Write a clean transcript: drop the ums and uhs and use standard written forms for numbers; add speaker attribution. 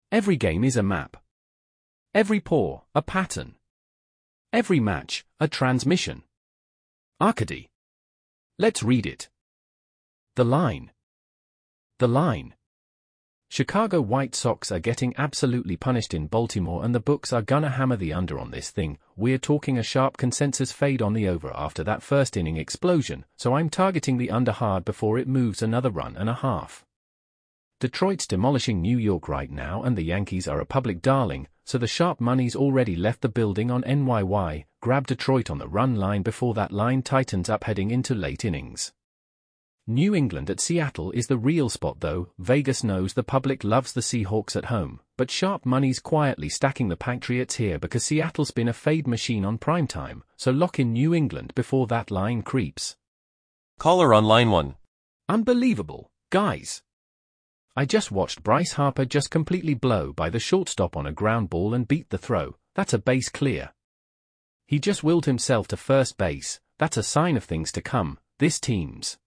Speaker 1: Every game is a map. Every pour, a pattern. Every match, a transmission. Arcady. Let's read it. The line. The line. Chicago White Sox are getting absolutely punished in Baltimore and the books are gonna hammer the under on this thing. We're talking a sharp consensus fade on the over after that first inning explosion, so I'm targeting the under hard before it moves another run and a half. Detroit's demolishing New York right now and the Yankees are a public darling, so the sharp money's already left the building on NYY. Grab Detroit on the run line before that line tightens up heading into late innings. New England at Seattle is the real spot though. Vegas knows the public loves the Seahawks at home, but sharp money's quietly stacking the Patriots here because Seattle's been a fade machine on primetime, so lock in New England before that line creeps.
Speaker 2: Caller on line 1.
Speaker 1: Unbelievable, guys. I just watched Bryce Harper just completely blow by the shortstop on a ground ball and beat the throw. That's a base clear. He just willed himself to first base. That's a sign of things to come. This team's